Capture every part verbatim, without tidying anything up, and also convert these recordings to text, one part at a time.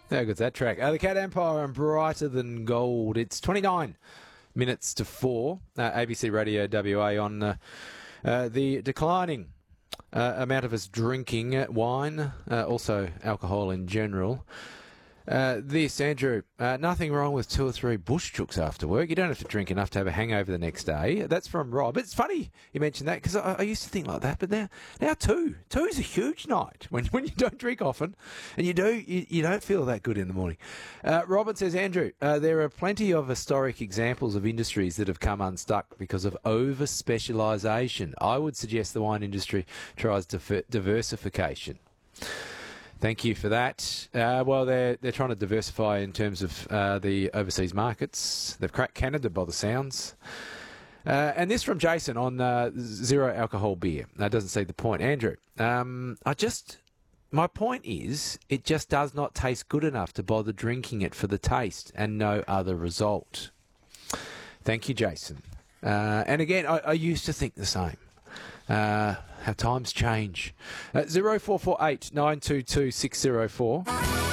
How good's that track? Uh, the Cat Empire and Brighter Than Gold. It's twenty-nine minutes to four. Uh, A B C Radio W A on uh, uh, the declining uh, amount of us drinking wine, uh, also alcohol in general. Uh, this, Andrew, uh, nothing wrong with two or three bush chooks after work. You don't have to drink enough to have a hangover the next day. That's from Rob. It's funny you mentioned that because I, I used to think like that, but now, now two. Two is a huge night when, when you don't drink often and you do, you, you don't feel that good in the morning. Uh, Robin says, Andrew, uh, there are plenty of historic examples of industries that have come unstuck because of over-specialisation. I would suggest the wine industry tries diver- diversification. Thank you for that. Uh, well, they're they're trying to diversify in terms of uh, the overseas markets. They've cracked Canada by the sounds. Uh, and this from Jason on uh, zero alcohol beer. That doesn't see the point. Andrew, um, I just my point is it just does not taste good enough to bother drinking it for the taste and no other result. Thank you, Jason. Uh, and again, I, I used to think the same. Uh, how times change. Uh, zero four four eight nine two two six zero four.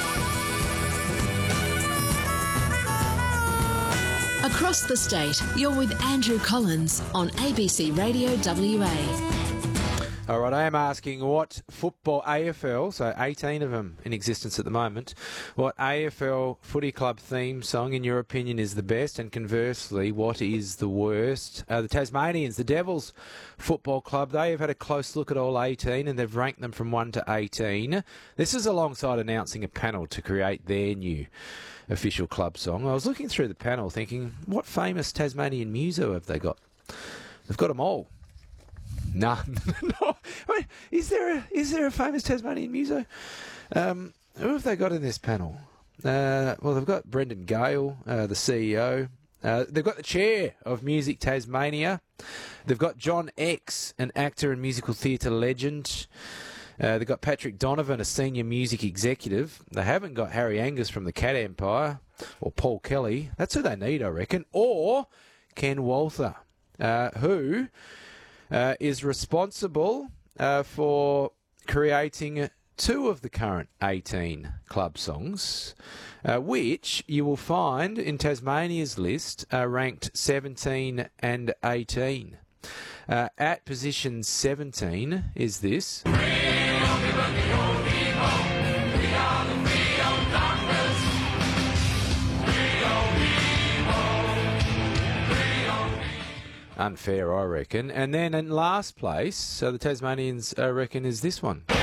Across the state, you're with Andrew Collins on A B C Radio W A. All right, I am asking what football A F L, so eighteen of them in existence at the moment, what A F L footy club theme song, in your opinion, is the best, and conversely, what is the worst? Uh, the Tasmanians, the Devils Football Club, they have had a close look at all eighteen, and they've ranked them from one to eighteen. This is alongside announcing a panel to create their new official club song. I was looking through the panel thinking, what famous Tasmanian muso have they got? They've got them all. None. No. I mean, is there a is there a famous Tasmanian muso? Um, who have they got in this panel? Uh, well, they've got Brendan Gale, uh, the C E O. Uh, they've got the chair of Music Tasmania. They've got John X, an actor and musical theatre legend. Uh, they've got Patrick Donovan, a senior music executive. They haven't got Harry Angus from the Cat Empire or Paul Kelly. That's who they need, I reckon. Or Ken Walther, uh, who... Uh, is responsible uh, for creating two of the current eighteen club songs, uh, which you will find in Tasmania's list uh, ranked seventeen and eighteen. Uh, at position seventeen is this. Unfair, I reckon. And then in last place, so the Tasmanians uh, reckon, is this one.